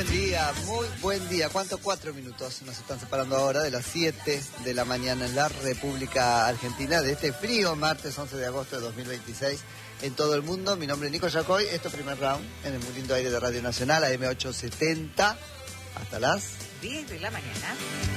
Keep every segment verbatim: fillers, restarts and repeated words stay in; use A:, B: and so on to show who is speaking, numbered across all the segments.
A: buen día, muy buen día. ¿Cuántos? Cuatro minutos nos están separando ahora de las siete de la mañana en la República Argentina de este frío martes once de agosto de dos mil veintiséis en todo el mundo. Mi nombre es Nico Yacoy, esto es Primer Round en el muy lindo aire de Radio Nacional, A M ochocientos setenta, hasta las
B: diez de la mañana.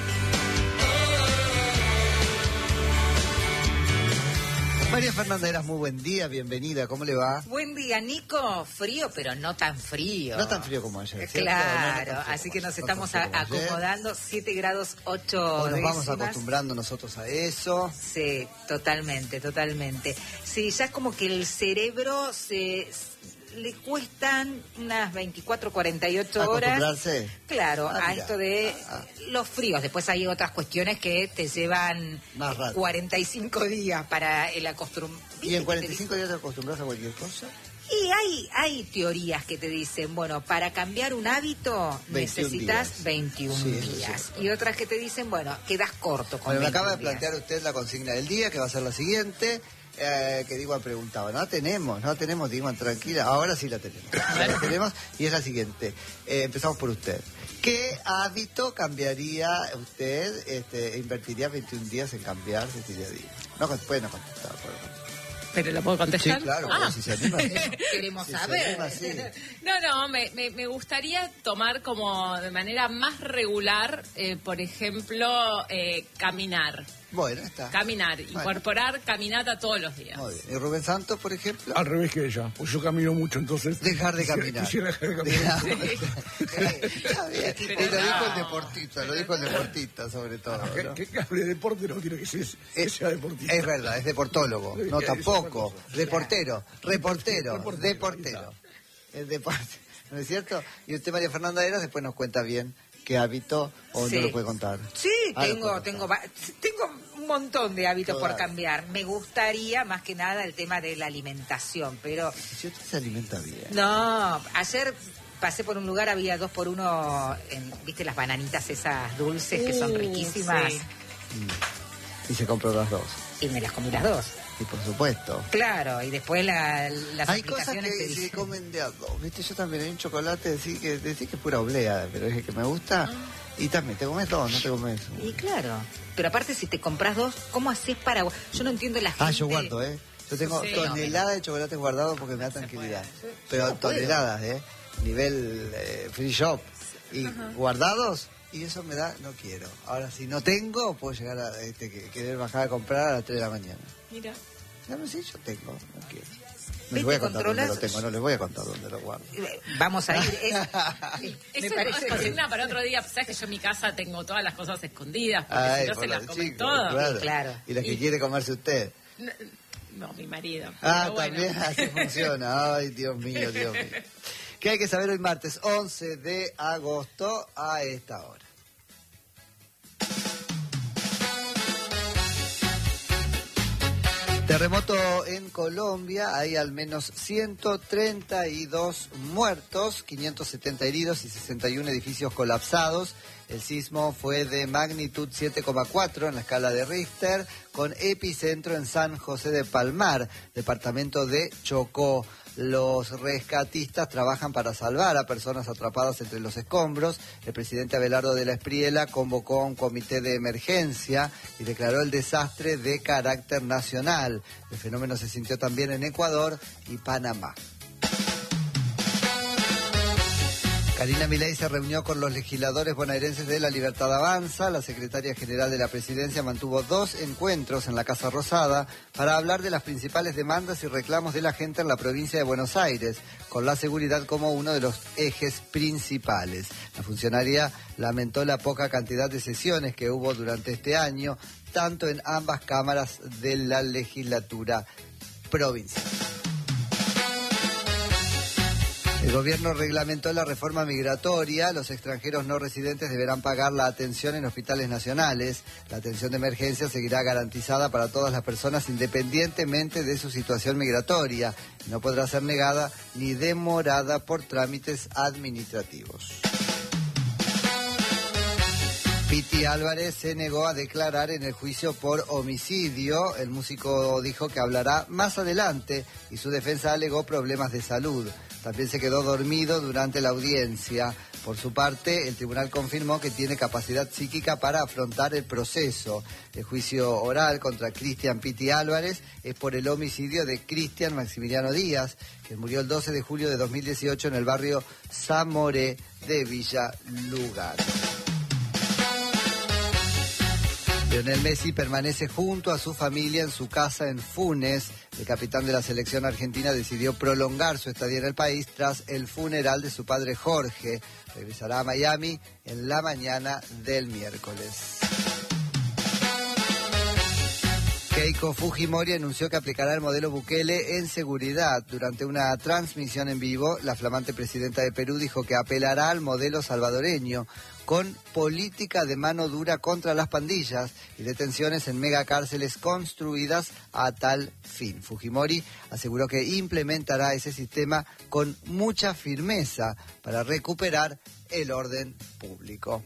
A: María Fernanda Heras, muy buen día, bienvenida, ¿cómo le va?
B: Buen día, Nico. Frío, pero no tan frío.
A: No tan frío como ayer, ¿cierto?
B: Claro,
A: no, no
B: así que nos
A: no
B: estamos
A: tan frío como
B: acomodando, siete grados ocho
A: Nos
B: décimas.
A: vamos acostumbrando nosotros a eso.
B: Sí, totalmente, totalmente. Sí, ya es como que el cerebro se... le cuestan unas veinticuatro, cuarenta y ocho horas.
A: ¿Acostumbrarse?
B: Claro,
A: Ah,
B: a
A: mira.
B: esto de
A: Ah, ah.
B: los fríos. Después hay otras cuestiones que te llevan
A: Más rato.
B: cuarenta y cinco días para el acostumbramiento.
A: ¿Y en cuarenta y cinco días te acostumbras a cualquier cosa?
B: Y hay, hay teorías que te dicen, bueno, para cambiar un hábito
A: veintiún
B: necesitas
A: días.
B: veintiún
A: Sí, eso es
B: días.
A: cierto.
B: Y otras que te dicen, bueno, quedas corto con
A: Bueno, me acaba de
B: veintiún días.
A: plantear usted la consigna del día, que va a ser la siguiente, eh, que Diego ha preguntado. No tenemos, no tenemos, Diego, tranquila, ahora sí la tenemos. Ya la tenemos, y es la siguiente. Eh, empezamos por usted. ¿Qué hábito cambiaría usted, este, invertiría veintiún días en cambiar ese día a día? No, puede no contestar, por favor.
C: ¿Pero lo puedo contestar?
A: Sí, claro,
C: Ah.
A: pero si se anima, sí.
B: Queremos
A: Si se
B: saber.
A: anima, sí.
C: No, no, me, me, me gustaría tomar como de manera más regular, eh, por ejemplo, eh, caminar.
A: Bueno, está.
C: Caminar, incorporar caminata todos los días.
A: Muy bien. ¿Y Rubén Santos, por ejemplo?
D: Al revés que ella, pues yo camino mucho, entonces...
A: Dejar de
D: quisiera-
A: caminar.
D: Quisiera dejar de caminar.
A: Está bien.
C: Pero
A: Y lo dijo
C: no.
A: el deportista, lo dijo el deportista sobre todo.
D: Que,
A: ¿no?
D: que, que hable de deporte no quiere que, se, que
A: Es,
D: sea deportista.
A: es verdad, es deportólogo. No,
D: Es
A: tampoco.
D: otra cosa.
A: Reportero, reportero,
D: Reportero,
A: deportero. Es deporte, ¿no es cierto? Y usted, María Fernanda Heras, después nos cuenta bien qué hábito o
B: Sí.
A: no lo puede contar.
B: Sí,
A: Ah, lo
B: tengo,
A: puede
B: tengo,
A: contar.
B: va- tengo un montón de hábitos por
A: Todavía.
B: cambiar. Me gustaría, más que nada, el tema de la alimentación, pero...
A: Si usted se alimenta bien.
B: No, ayer pasé por un lugar, había dos por uno, en, ¿viste las bananitas esas dulces que son
C: Uh,
B: riquísimas?
C: sí.
A: Y se compró las dos.
B: Y me las comí las dos.
A: Y por supuesto.
B: Claro, y después la, las
A: Hay cosas
B: aplicaciones
A: que
B: te
A: se
B: dicen...
A: comen de a dos, ¿viste? Yo también hay un chocolate, decir que, decir que es pura oblea, pero es el que me gusta. Y también, ¿te comes dos? ¿No te comes uno?
B: Y claro, pero aparte si te compras dos, ¿cómo haces para...? Yo no entiendo la gente...
A: Ah, yo guardo, ¿eh? Yo tengo
C: Sí,
A: toneladas de chocolates guardados porque me da tranquilidad. Pero
B: No puedo.
A: toneladas, ¿eh? Nivel eh, free shop. Y guardados, y eso me da, no quiero. Ahora, si no tengo, puedo llegar a este, que- querer bajar a comprar a las tres de la mañana.
C: Mira.
A: Ya no sé, yo tengo, no quiero. No
B: ¿Viste,
A: les voy a contar dónde
B: controlas?
A: lo tengo, no les voy a contar dónde lo guardo.
B: Eh, Vamos a ir... es-
C: Eso
B: me parece
C: es consigna para otro día. Sabes que yo en mi casa tengo todas las cosas escondidas, porque
A: Ay,
C: si no
A: por
C: se
A: la
C: las
A: de
C: comen
A: chico,
C: todas.
A: Claro.
B: Claro.
A: Y las que
C: Y-
A: quiere comerse usted.
C: No, no, mi marido.
A: Ah,
C: Pero bueno.
A: también así funciona. Ay, Dios mío, Dios mío. ¿Qué hay que saber hoy martes once de agosto a esta hora? Terremoto en Colombia, hay al menos ciento treinta y dos muertos, quinientos setenta heridos y sesenta y uno edificios colapsados. El sismo fue de magnitud siete coma cuatro en la escala de Richter, con epicentro en San José de Palmar, departamento de Chocó. Los rescatistas trabajan para salvar a personas atrapadas entre los escombros. El presidente Abelardo de la Espriela convocó a un comité de emergencia y declaró el desastre de carácter nacional. El fenómeno se sintió también en Ecuador y Panamá. Karina Milei se reunió con los legisladores bonaerenses de La Libertad Avanza. La secretaria general de la presidencia mantuvo dos encuentros en la Casa Rosada para hablar de las principales demandas y reclamos de la gente en la provincia de Buenos Aires, con la seguridad como uno de los ejes principales. La funcionaria lamentó la poca cantidad de sesiones que hubo durante este año, tanto en ambas cámaras de la legislatura provincial. El gobierno reglamentó la reforma migratoria. Los extranjeros no residentes deberán pagar la atención en hospitales nacionales. La atención de emergencia seguirá garantizada para todas las personas independientemente de su situación migratoria. No podrá ser negada ni demorada por trámites administrativos. Piti Álvarez se negó a declarar en el juicio por homicidio. El músico dijo que hablará más adelante y su defensa alegó problemas de salud. También se quedó dormido durante la audiencia. Por su parte, el tribunal confirmó que tiene capacidad psíquica para afrontar el proceso. El juicio oral contra Cristian Pitti Álvarez es por el homicidio de Cristian Maximiliano Díaz, que murió el doce de julio de dos mil dieciocho en el barrio Zamoré de Villa Lugano. Lionel Messi permanece junto a su familia en su casa en Funes. El capitán de la selección argentina decidió prolongar su estadía en el país tras el funeral de su padre Jorge. Regresará a Miami en la mañana del miércoles. Keiko Fujimori anunció que aplicará el modelo Bukele en seguridad. Durante una transmisión en vivo, la flamante presidenta de Perú dijo que apelará al modelo salvadoreño, con política de mano dura contra las pandillas y detenciones en megacárceles construidas a tal fin. Fujimori aseguró que implementará ese sistema con mucha firmeza para recuperar el orden público.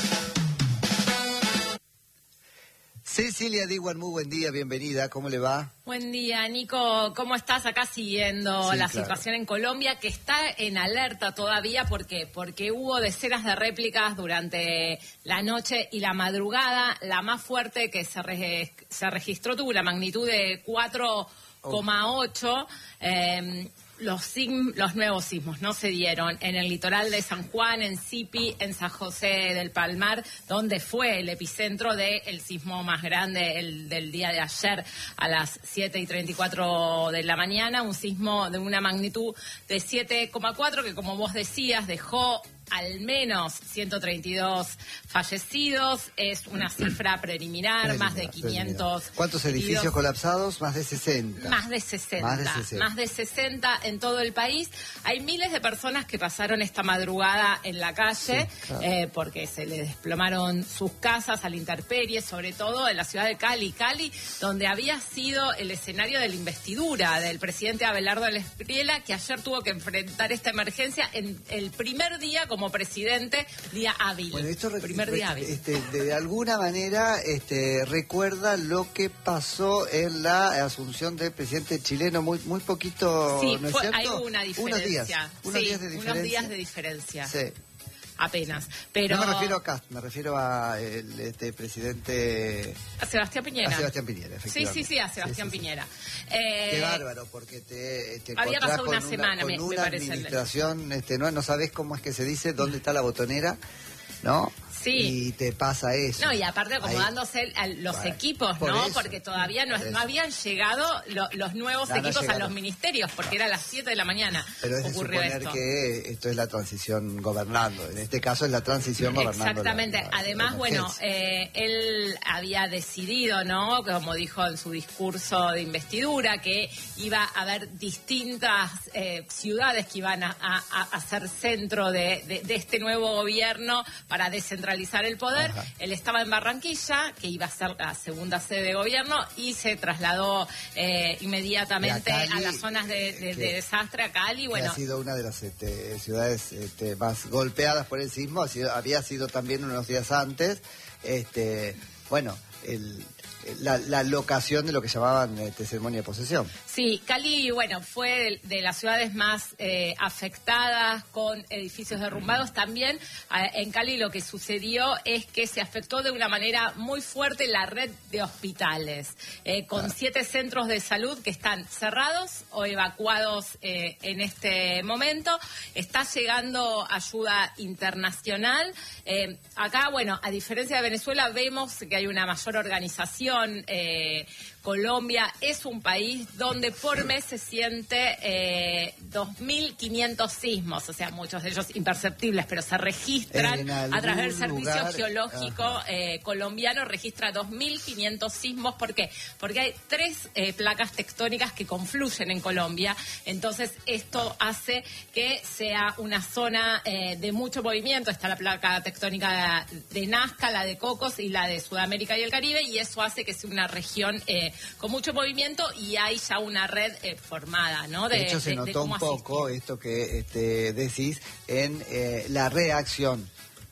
A: Cecilia Diwan, muy buen día, bienvenida, ¿cómo le va?
C: Buen día, Nico, ¿cómo estás acá siguiendo
A: Sí,
C: la
A: claro.
C: situación en Colombia, que está en alerta todavía? ¿Por qué? Porque hubo decenas de réplicas durante la noche y la madrugada. La más fuerte que se, re- se registró tuvo una magnitud de cuatro coma ocho. Eh, Los, sim- los nuevos sismos no se dieron en el litoral de San Juan, en Sipi, en San José del Palmar, donde fue el epicentro del sismo más grande el, del día de ayer a las siete y treinta y cuatro de la mañana, un sismo de una magnitud de siete coma cuatro que, como vos decías, dejó al menos ciento treinta y dos fallecidos. Es una cifra preliminar, más de quinientos.
A: ¿Cuántos
C: heridos.
A: edificios colapsados? Más de sesenta.
C: Más de sesenta,
A: Más de sesenta.
C: más de sesenta en todo el país. Hay miles de personas que pasaron esta madrugada en la calle,
A: Sí, claro.
C: eh, porque se les desplomaron sus casas a la intemperie, sobre todo en la ciudad de Cali. Cali, donde había sido el escenario de la investidura del presidente Abelardo Espriella, que ayer tuvo que enfrentar esta emergencia en el primer día como presidente, día hábil.
A: Bueno, esto re-
C: primer día hábil.
A: este, de alguna manera este, recuerda lo que pasó en la asunción del presidente chileno, muy muy poquito,
C: Sí,
A: ¿no es
C: fue-
A: cierto?
C: hay una diferencia.
A: Unos días, unos
C: Sí,
A: días de diferencia.
C: unos días de diferencia.
A: Sí.
C: Apenas. Pero
A: No me refiero a Cast, me refiero a el este presidente
C: a Sebastián Piñera.
A: a Sebastián Piñera,
C: Sí,
A: efectivamente.
C: sí, sí, a Sebastián
A: Sí, sí, sí.
C: Piñera. Eh,
A: Qué bárbaro, porque te, te
C: había
A: encontrás
C: pasado
A: con
C: una semana,
A: con
C: me- me
A: una
C: parece.
A: administración, este, no, no sabes cómo es que se dice, dónde está la botonera, ¿no?
C: Sí.
A: Y te pasa eso.
C: No, y aparte
A: Ahí.
C: acomodándose a los
A: Bueno,
C: equipos,
A: por
C: ¿no?
A: eso,
C: Porque todavía no,
A: por
C: no
A: eso.
C: habían llegado lo- los nuevos
A: No, no
C: equipos a
A: llegaron.
C: los ministerios, porque era a las siete de la mañana.
A: Pero es de
C: ocurrió
A: suponer
C: esto.
A: que esto es la transición gobernando. En este caso es la transición gobernando.
C: Exactamente.
A: la- la-
C: Además,
A: la
C: bueno,
A: emergencia.
C: eh, él había decidido, ¿no? Como dijo en su discurso de investidura, que iba a haber distintas eh, ciudades que iban a, a- a ser centro de, de- de este nuevo gobierno para descentralizar el poder.
A: Ajá.
C: Él estaba en Barranquilla, que iba a ser la segunda sede de gobierno, y se trasladó eh, inmediatamente
A: Y a Cali,
C: a las zonas de, de-
A: que-
C: de desastre a Cali.
A: Que
C: Bueno,
A: ha sido una de las este, ciudades este, más golpeadas por el sismo, ha sido, había sido también unos días antes, este, bueno, el, la, la locación de lo que llamaban este, ceremonia de posesión.
C: sí, Cali, bueno, fue de, de las ciudades más eh, afectadas con edificios derrumbados. También eh, en Cali lo que sucedió es que se afectó de una manera muy fuerte la red de hospitales, eh, con siete centros de salud que están cerrados o evacuados eh, en este momento. Está llegando ayuda internacional. Eh, acá, bueno, a diferencia de Venezuela, vemos que hay una mayor organización. Eh, Colombia es un país donde por mes se siente eh, dos mil quinientos sismos, o sea, muchos de ellos imperceptibles, pero se registran
A: En
C: a través del
A: algún
C: Servicio
A: lugar,
C: Geológico
A: ajá.
C: eh, colombiano, registra dos mil quinientos sismos. ¿Por qué? Porque hay tres eh, placas tectónicas que confluyen en Colombia, entonces esto hace que sea una zona eh, de mucho movimiento. Está la placa tectónica de Nazca, la de Cocos y la de Sudamérica y el Caribe, y eso hace que sea una región eh, con mucho movimiento, y hay ya una red eh, formada, ¿no?
A: De, hecho, se
C: de- de
A: notó un
C: cómo
A: poco
C: asistir.
A: esto que este, decís en eh, la reacción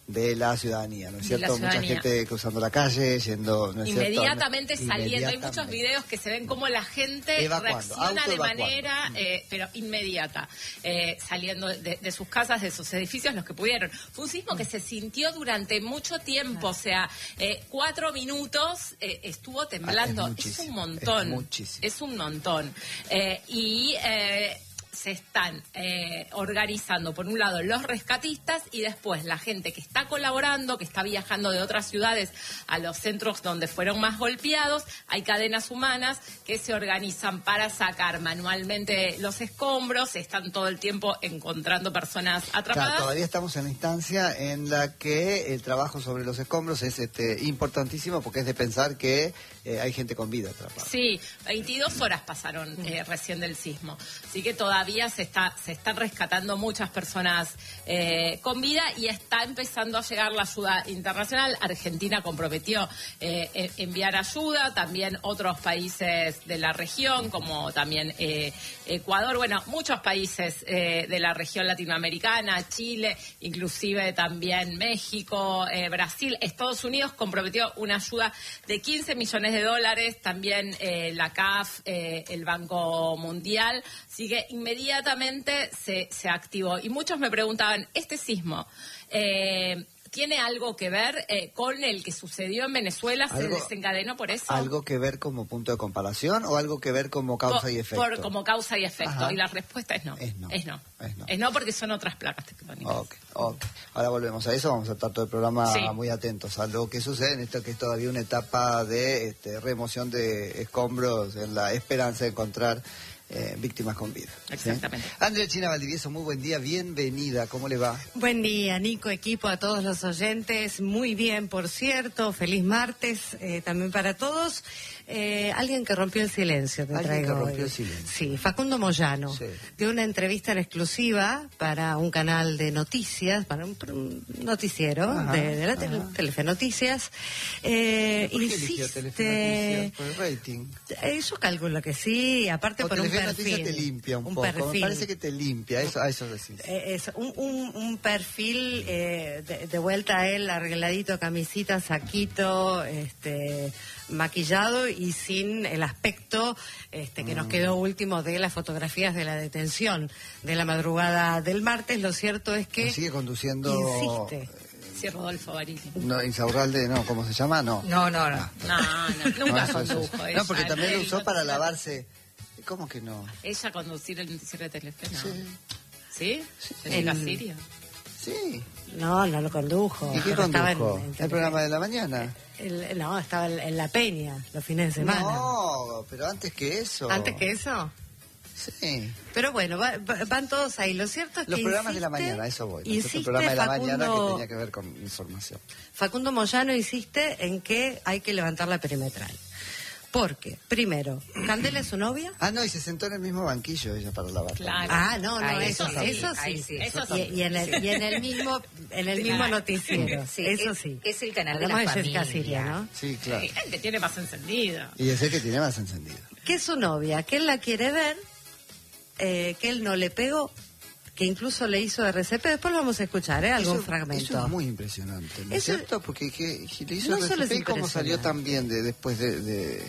A: de la ciudadanía, ¿no es
C: De la
A: cierto? Mucha
C: ciudadanía.
A: gente cruzando la calle, yendo, ¿no es cierto?
C: Inmediatamente saliendo. Hay
A: Inmediatamente.
C: muchos videos que se ven cómo la gente
A: Evacuando,
C: reacciona de
A: autoevacuando.
C: manera, eh, pero inmediata, eh, saliendo de, de sus casas, de sus edificios, los que pudieron. Fue un sismo que se sintió durante mucho tiempo, o sea, eh, cuatro minutos eh, estuvo temblando.
A: Ah, es
C: es,
A: muchísimo,
C: un montón.
A: es muchísimo.
C: Es un montón. Eh, y... Eh, se están eh, organizando, por un lado, los rescatistas y después la gente que está colaborando, que está viajando de otras ciudades a los centros donde fueron más golpeados. Hay cadenas humanas que se organizan para sacar manualmente los escombros, están todo el tiempo encontrando personas atrapadas.
A: Claro, todavía estamos en la instancia en la que el trabajo sobre los escombros es este, importantísimo, porque es de pensar que eh, hay gente con vida atrapada.
C: Sí, veintidós horas pasaron eh, recién del sismo, así que todavía se está se están rescatando muchas personas eh, con vida y está empezando a llegar la ayuda internacional. Argentina comprometió eh, enviar ayuda, también otros países de la región, como también eh, Ecuador, bueno, muchos países eh, de la región latinoamericana, Chile, inclusive también México, eh, Brasil, Estados Unidos comprometió una ayuda de quince millones de dólares, también eh, la C A F, eh, el Banco Mundial, así que inmediatamente se, se activó. Y muchos me preguntaban, ¿este sismo eh, tiene algo que ver eh, con el que sucedió en Venezuela? ¿Se
A: Algo-
C: desencadenó por eso?
A: ¿Algo que ver como punto de comparación o algo que ver como causa
C: Por-
A: y efecto?
C: por- como causa y efecto.
A: Ajá.
C: Y la respuesta es no.
A: Es no.
C: Es no.
A: Es no.
C: Es no porque son otras placas tectónicas.
A: Ok, ok. Ahora volvemos a eso, vamos a estar todo el programa
C: Sí.
A: muy atentos a lo que sucede en esto, que es todavía una etapa de este, remoción de escombros en la esperanza de encontrar eh, víctimas con vida. ¿sí?
C: Exactamente.
A: Andrea China Valdivieso, muy buen día, bienvenida, ¿cómo le va?
E: Buen día, Nico, equipo, a todos los oyentes. Muy bien, por cierto. Feliz martes eh, también para todos. Eh, alguien que rompió el silencio, te
A: Alguien
E: traigo
A: que rompió
E: hoy.
A: el silencio.
E: Sí, Facundo Moyano.
A: Sí.
E: Dio una entrevista en exclusiva para un canal de noticias, para un, para un noticiero
A: Ajá,
E: de, de la tele-
A: ajá.
E: Telefe Noticias. Eh,
A: ¿Por qué eligió Telefe Noticias? Por el rating.
E: Eh, yo calculo que sí, aparte
A: O
E: por un
A: Telefe
E: perfil.
A: Noticias te limpia un, poco,
E: perfil.
A: me parece que te limpia, eso, a eso decís.
E: Eh, es un, un, un perfil eh, de, de vuelta a él, arregladito, camisita, saquito, este, maquillado y sin el aspecto este, que nos quedó último de las fotografías de la detención de la madrugada del martes. Lo cierto es que
A: Nos sigue conduciendo...
E: insiste.
C: Sí, Rodolfo Barili.
A: No, Insaurralde, no, ¿cómo se llama? No.
B: No, no, no.
C: No, no,
A: No,
C: nunca
A: eso, eso,
C: condujo
A: eso.
C: ella.
A: No, porque también lo
C: Él
A: usó
C: no-
A: para lavarse. ¿Cómo que no?
C: Ella conducir el noticiero de Telefe, ¿no?
A: Sí.
C: ¿Sí?
E: En-
C: ¿En la Sirio?
A: Sí.
E: No, no lo condujo.
A: ¿Y qué
E: pero estaba en-
A: condujo?
E: en
A: ¿El
E: Telefe.
A: programa de la mañana?
E: El- no, estaba en, en La Peña los fines de semana.
A: No, pero antes que eso.
E: Antes que eso.
A: Sí.
E: Pero bueno, va- va- van todos ahí. Lo cierto es
A: Los
E: que
A: programas de la
E: insiste-
A: mañana, eso voy. ¿no?
E: Insiste
A: el programa de la mañana que
E: Facundo-
A: tenía que ver con información.
E: Facundo Moyano insiste en que hay que levantar la perimetral. Porque, primero, ¿Candela es su novia?
A: Ah, no, y se sentó en el mismo banquillo ella para lavar.
C: Claro.
E: Ah, no, no,
B: Ahí
E: eso,
B: sí,
E: eso sí.
B: ahí sí.
C: Eso
E: Y, y en el, y en el mismo, en el mismo noticiero.
B: Sí,
E: eso
B: es-
E: sí.
B: es el canal de
E: Hablamos
B: la
E: Jessica
B: familia.
E: Siria, ¿no?
A: Sí, claro.
C: Hay gente que tiene más encendido.
A: Y ese que tiene más encendido.
E: Que es su novia, que él la quiere ver, eh, que él no le pegó, que incluso le hizo R C P. Después lo vamos a escuchar, ¿eh? Algún
A: eso,
E: fragmento.
A: Eso es muy impresionante, ¿no es
E: Eso-
A: cierto? Porque que, que le hizo
E: No
A: el
E: solo
A: R C P
E: es
A: y cómo salió
E: impresionante.
A: tan bien de, después de, de...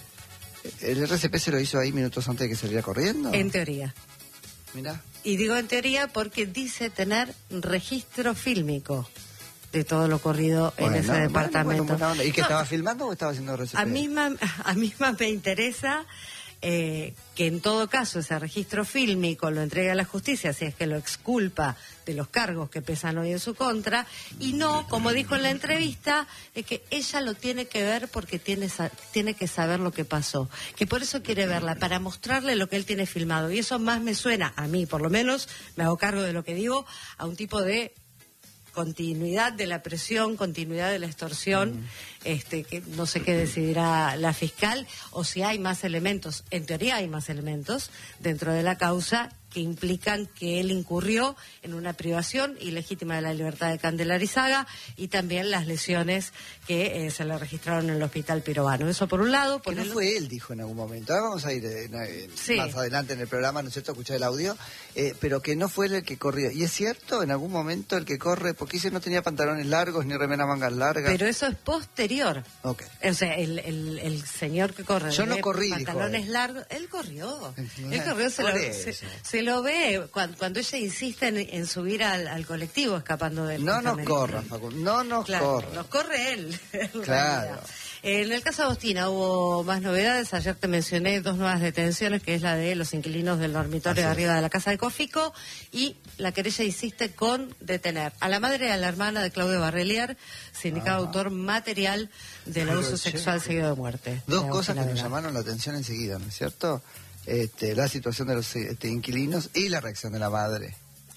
A: ¿El R C P se lo hizo ahí minutos antes de que saliera corriendo?
E: En teoría.
A: Mirá.
E: Y digo en teoría porque dice tener registro fílmico de todo lo ocurrido en
A: Bueno,
E: ese
A: bueno,
E: departamento.
A: bueno, buena onda. ¿Y que
E: No,
A: estaba filmando o estaba haciendo R C P?
E: a mí ma- a mí más me interesa eh, que en todo caso ese registro fílmico lo entregue a la justicia, si es que lo exculpa de los cargos que pesan hoy en su contra, y no, como dijo en la entrevista, es que ella lo tiene que ver porque tiene, sa- tiene que saber lo que pasó, que por eso quiere verla, para mostrarle lo que él tiene filmado. Y eso más me suena, a mí por lo menos, me hago cargo de lo que digo, a un tipo de continuidad de la presión, continuidad de la extorsión, este, que no sé qué decidirá la fiscal, o si hay más elementos, en teoría hay más elementos dentro de la causa, que implican que él incurrió en una privación ilegítima de la libertad de Candelarizaga y también las lesiones que eh, se le registraron en el hospital Pirovano. Eso por un lado. Por
A: que no
E: el...
A: fue él, dijo en algún momento. Ahora vamos a ir eh, eh,
E: Sí.
A: más adelante en el programa, ¿no es cierto?, a escuchar el audio, eh, pero que no fue él el que corrió. Y es cierto, en algún momento el que corre, porque dice no tenía pantalones largos ni remera mangas largas.
E: Pero eso es posterior.
A: Ok.
E: O sea, el, el, el señor que corre
A: Yo no
E: de
A: corrí, dijo
E: pantalones
A: él.
E: largos, él corrió.
A: Entiendo.
E: Él corrió, se lo,
A: Por
E: se,
A: eso.
E: se lo ve cuando, cuando ella insiste en, en subir al, al colectivo escapando del
A: No nos
E: justamente.
A: corra, Facundo, no nos
E: Claro,
A: corra.
E: nos corre él. en
A: Claro.
E: realidad. En el caso de Agostina hubo más novedades. Ayer te mencioné dos nuevas detenciones, que es la de los inquilinos del dormitorio
A: Así
E: de
A: es.
E: arriba de la casa de Cofico, y la querella insiste con detener a la madre y a la hermana de Claudio Barrelier, sindicado
A: Ajá.
E: autor material del
A: Pero,
E: abuso
A: che,
E: sexual seguido de muerte.
A: Dos
E: de
A: cosas que
E: Agustina
A: nos
E: Vidal.
A: llamaron la atención enseguida, ¿no es cierto? Este, la situación de los este, inquilinos y la reacción de la madre.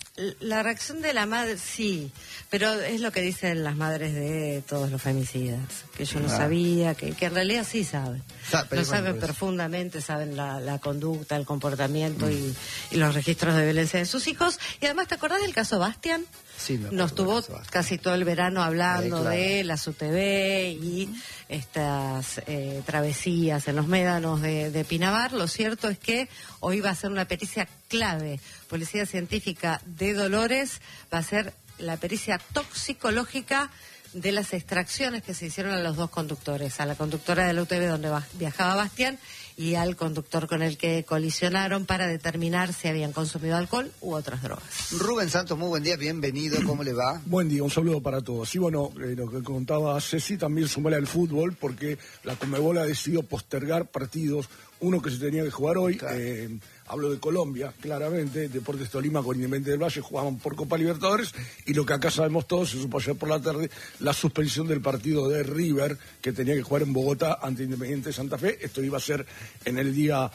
E: La reacción de la madre, sí, pero es lo que dicen las madres de todos los femicidas, que yo no
A: Ah.
E: sabía, que, que en realidad sí saben.
A: Sa- pero
E: Lo
A: bueno,
E: saben
A: por eso.
E: profundamente, saben la, la conducta, el comportamiento y, y los registros de violencia de sus hijos. Y además, ¿te acordás del caso Bastian?
A: Sí, me acuerdo
E: Nos
A: del
E: tuvo
A: caso Bastian.
E: casi todo el verano hablando
A: Eh, claro.
E: de las U T V y estas eh, travesías en los médanos de, de Pinamar. Lo cierto es que hoy va a ser una pericia clave. Policía Científica de Dolores va a ser la pericia toxicológica de las extracciones que se hicieron a los dos conductores, a la conductora de la U T V donde va- viajaba Bastián y al conductor con el que colisionaron, para determinar si habían consumido alcohol u otras drogas.
A: Rubén Santos, muy buen día, bienvenido, ¿cómo le va?
D: Buen día, un saludo para todos. Y bueno, eh, lo que contaba Ceci también sumale al fútbol, porque la Conmebol ha decidido postergar partidos, uno que se tenía que jugar hoy,
A: Claro.
D: eh, hablo de Colombia, claramente, Deportes Tolima con Independiente del Valle jugaban por Copa Libertadores, y lo que acá sabemos todos, se supo ayer por la tarde, la suspensión del partido de River, que tenía que jugar en Bogotá ante Independiente de Santa Fe. Esto iba a ser en el día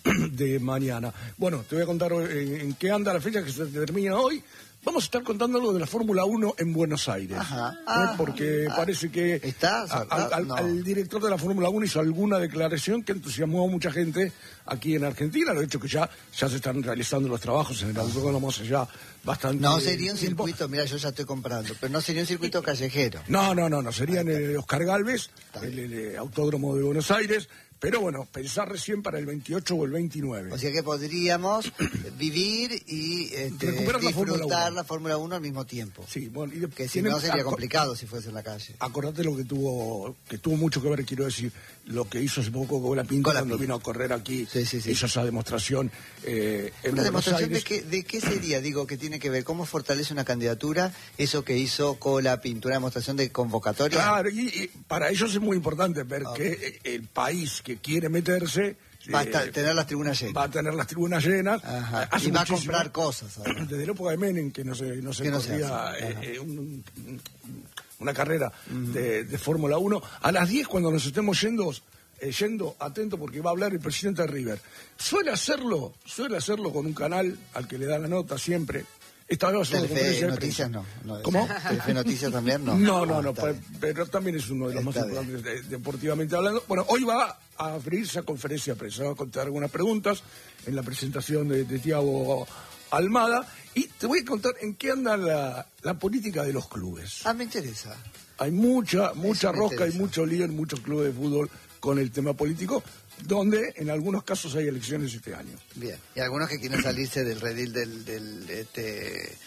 D: de mañana. Bueno, te voy a contar en, en qué anda la fecha que se termina hoy. Vamos a estar contando algo de la Fórmula uno en Buenos Aires.
A: Ajá.
D: ¿eh?
A: Ah,
D: Porque
A: ah.
D: parece que
A: ¿Está?
D: a- al, al-
A: No.
D: al director de la Fórmula uno hizo alguna declaración que entusiasmó a mucha gente aquí en Argentina. De hecho, que ya, ya se están realizando los trabajos en el autódromo hace ya bastante
A: No sería un
D: tiempo.
A: circuito, mira, yo ya estoy comprando, pero no sería un circuito callejero.
D: No, no, no, no, sería en el Oscar Galvez, el, el, el autódromo de Buenos Aires. Pero bueno, pensar recién para el veintiocho o el veintinueve.
A: O sea que podríamos vivir y este,
D: Recuperar la Fórmula
A: disfrutar
D: uno.
A: la Fórmula uno al mismo tiempo.
D: Sí, bueno, y de-
A: Que si
D: tienen-
A: no sería
D: aco-
A: complicado si fuese en la calle.
D: Acordate lo que tuvo, que tuvo mucho que ver, quiero decir, lo que hizo hace poco Colapinto
A: Colapinto.
D: cuando vino a correr aquí,
A: Sí, sí, sí.
D: hizo esa demostración eh, en
A: Una
D: Buenos
A: demostración de
D: Aires.
A: qué, de qué sería, digo, que tiene que ver, cómo fortalece una candidatura eso que hizo Colapinto, una demostración de convocatoria.
D: Claro, y, y para ellos es muy importante ver
A: Ok.
D: que eh, el país que quiere meterse
A: Va a
D: eh,
A: estar- tener las tribunas llenas.
D: va a tener las tribunas llenas.
A: Ajá.
D: Hace
A: Y va a
D: muchísimo-
A: comprar cosas. además.
D: Desde la época de Menem, que no se, no se
A: Que no se
D: corría
A: hace.
D: eh,
A: Ajá.
D: eh, un- un- una carrera de, de Fórmula uno. A las diez, cuando nos estemos yendo, eh, yendo, atento, porque va a hablar el presidente de River. Suele hacerlo, suele hacerlo con un canal al que le da la nota siempre. Esta vez va a ser una
A: Telefe
D: conferencia de
A: Noticias
D: prensa.
A: no. no
D: ¿Cómo?
A: Telefe Noticias también no.
D: No, no, no,
A: está
D: pe-
A: bien.
D: pero también es uno de los más
A: Está bien.
D: importantes de- deportivamente hablando. Bueno, hoy va a abrirse a conferencia de prensa, va a contar algunas preguntas en la presentación de, de Thiago Almada, y te voy a contar en qué anda la, la política de los clubes.
A: Ah, me interesa.
D: Hay mucha, mucha
A: me
D: rosca, hay
A: interesa.
D: mucho lío en muchos clubes de fútbol con el tema político, donde en algunos casos hay elecciones este año.
A: Bien. Y algunos que quieren salirse del redil del, del este, eh,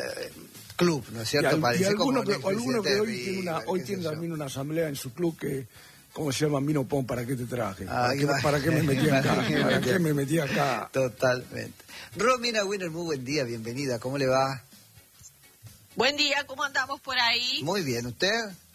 A: club, ¿no es
D: Y,
A: cierto?
D: al- y
A: Parece
D: alguno
A: como
D: que,
A: un
D: alguno que
A: expresidente
D: hoy
A: de
D: tiene, una,
A: River,
D: hoy
A: qué
D: tiene
A: sé yo.
D: también una asamblea en su club que, ¿cómo se llama? Mino Pon, ¿para qué te traje? ¿Para,
A: Ah,
D: qué,
A: imagínate.
D: para qué me metí acá?
A: ¿Para qué me
D: ¿Para
A: metí
D: qué
A: acá?
D: me metí acá?
A: Totalmente. Romina Winner, muy buen día, bienvenida. ¿Cómo le va?
F: Buen día, ¿cómo andamos por ahí?
A: Muy bien, ¿usted?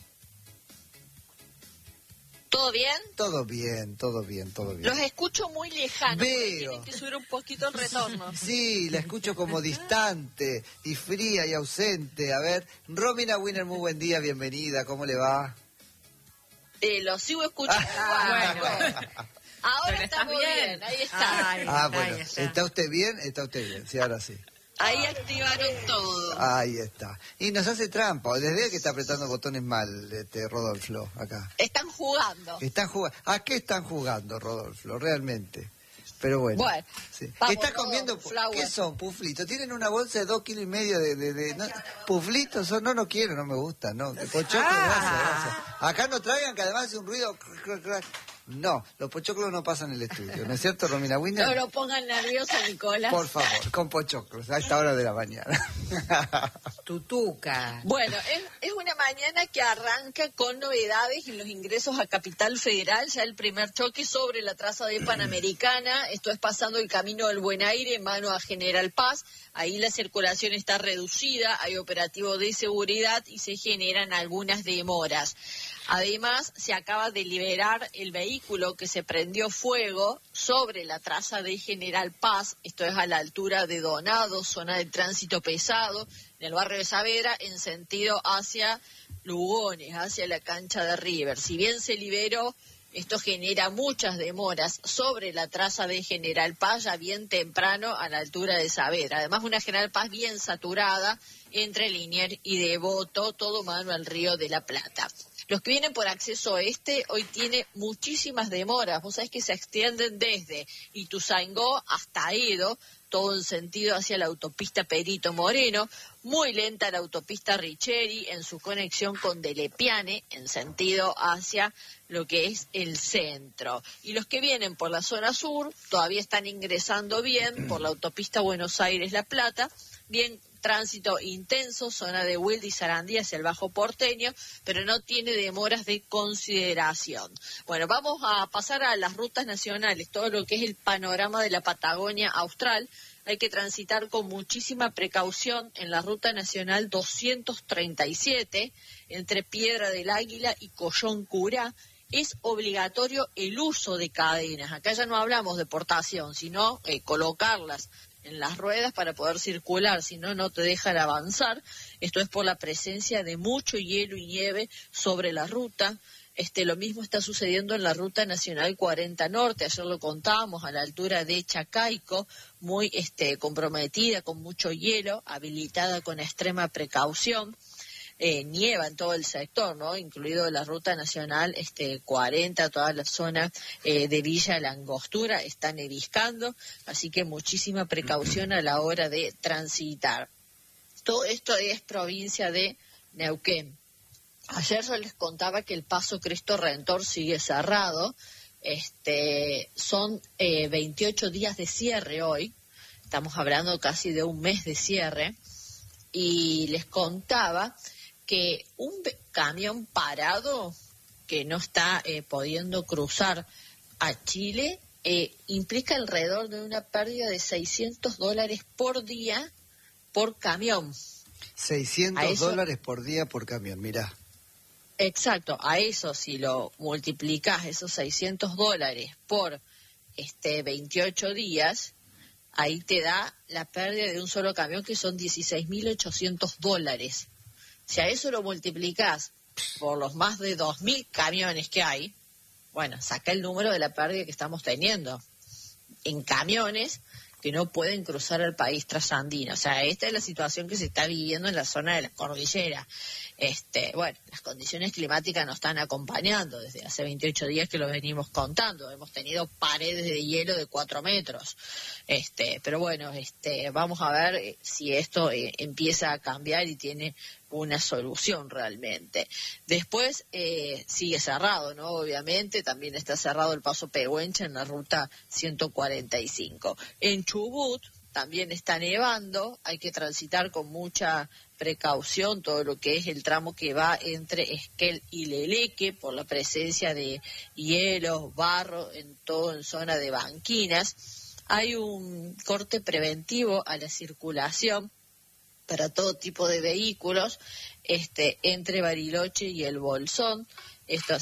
F: ¿Todo bien?
A: Todo bien, todo bien, todo bien.
F: Los escucho muy lejanos. por ahí
A: Veo.
F: Tienen que subir un poquito el retorno.
A: Sí, la escucho como distante y fría y ausente. A ver, Romina Winner, muy buen día, bienvenida. ¿Cómo le va?
F: Eh, los sigo escuchando.
A: Ah,
F: igual. Ahora
C: Pero
F: estamos
C: está
F: bien.
C: bien.
F: ahí está.
E: Ay,
A: Ah,
E: ahí
A: bueno,
E: está.
A: ¿está usted bien? Está usted bien, sí, ahora sí.
F: Ahí activaron todo.
A: Ahí está. Y nos hace trampa, desde que está apretando botones mal, este Rodolfo, acá.
F: Están jugando.
A: Están jugando. ¿A qué están jugando, Rodolfo, realmente? Pero bueno.
F: Bueno,
A: sí.
F: vamos,
A: ¿Estás
F: no,
A: comiendo?
F: Flower.
A: ¿Qué son? Puflitos. Tienen una bolsa de dos kilos y medio de... de, de no, puflitos son, no, no quiero, no me gusta, no. De pochoclo,
B: Ah.
A: gracias, gracias. Acá no traigan, que además hace un ruido... No, los pochoclos no pasan en el estudio, ¿no es cierto, Romina Winder?
F: No lo pongan nervioso, Nicolás.
A: Por favor, con pochoclos, a esta hora de la mañana.
B: Tutuca.
F: Bueno, es, es una mañana que arranca con novedades en los ingresos a Capital Federal, ya el primer choque sobre la traza de Panamericana, esto es pasando el camino del Buen Aire, mano a General Paz, ahí la circulación está reducida, hay operativo de seguridad y se generan algunas demoras. Además, se acaba de liberar el vehículo que se prendió fuego sobre la traza de General Paz, esto es a la altura de Donado, zona de tránsito pesado, en el barrio de Saavedra, en sentido hacia Lugones, hacia la cancha de River. Si bien se liberó, esto genera muchas demoras sobre la traza de General Paz, ya bien temprano a la altura de Saavedra. Además, una General Paz bien saturada entre Liniers y Devoto, todo mano al Río de la Plata. Los que vienen por acceso este hoy tiene muchísimas demoras. Vos sabés que se extienden desde Ituzaingó hasta Edo, todo en sentido hacia la autopista Perito Moreno. Muy lenta la autopista Richeri en su conexión con Delepiane, en sentido hacia lo que es el centro. Y los que vienen por la zona sur todavía están ingresando bien por la autopista Buenos Aires-La Plata, bien tránsito intenso, zona de Wilde y Sarandí hacia el Bajo Porteño, pero no tiene demoras de consideración. Bueno, vamos a pasar a las rutas nacionales, todo lo que es el panorama de la Patagonia Austral. Hay que transitar con muchísima precaución en la ruta nacional doscientos treinta y siete, entre Piedra del Águila y Collón Curá. Es obligatorio el uso de cadenas. Acá ya no hablamos de portación, sino eh, colocarlas en las ruedas para poder circular, si no, no te dejan avanzar. Esto es por la presencia de mucho hielo y nieve sobre la ruta. Este, lo mismo está sucediendo en la Ruta Nacional cuarenta Norte, ayer lo contábamos, a la altura de Chacaico, muy este, comprometida, con mucho hielo, habilitada con extrema precaución. Eh, nieva en todo el sector, ¿no? Incluido la Ruta Nacional este, cuarenta, toda la zona eh, de Villa La Angostura está neviscando, así que muchísima precaución a la hora de transitar. Todo esto es provincia de Neuquén. Ayer yo les contaba que el paso Cristo Redentor sigue cerrado, este, son eh, veintiocho días de cierre hoy, estamos hablando casi de un mes de cierre, y les contaba que un camión parado que no está eh, pudiendo cruzar a Chile eh, implica alrededor de una pérdida de seiscientos dólares por día por camión.
A: seiscientos
F: eso,
A: dólares por día por camión, mirá.
F: Exacto, a eso si lo multiplicás, esos seiscientos dólares por este veintiocho días, ahí te da la pérdida de un solo camión, que son dieciséis mil ochocientos dólares. Si a eso lo multiplicás por los más de dos mil camiones que hay, bueno, saca el número de la pérdida que estamos teniendo en camiones que no pueden cruzar el país trasandino. O sea, esta es la situación que se está viviendo en la zona de la cordillera. Este, bueno, las condiciones climáticas nos están acompañando desde hace veintiocho días que lo venimos contando. Hemos tenido paredes de hielo de cuatro metros. Este, pero bueno, este, vamos a ver si esto eh, empieza a cambiar y tiene una solución realmente. Después eh, sigue cerrado, ¿no? Obviamente también está cerrado el paso Pehuenche en la ruta ciento cuarenta y cinco. En Chubut también está nevando, hay que transitar con mucha precaución todo lo que es el tramo que va entre Esquel y Leleque por la presencia de hielo, barro, en todo en zona de banquinas. Hay un corte preventivo a la circulación para todo tipo de vehículos este, entre Bariloche y el Bolsón. Esto